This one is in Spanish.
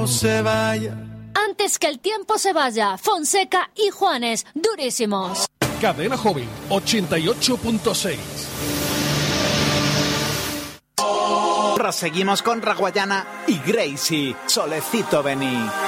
se vaya. Antes que el tiempo se vaya, Fonseca y Juanes, durísimos. Cadena Joven 88.6. Proseguimos con Raguayana y Gracie, Solecito Bení.